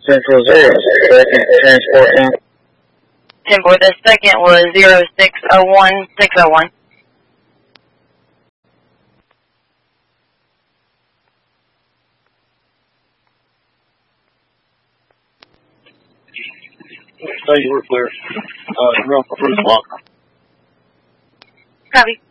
Central 0, second transport now. 10 boy, the second was 0601601. Thank you, we're clear. Run for Bruce Walker. Copy.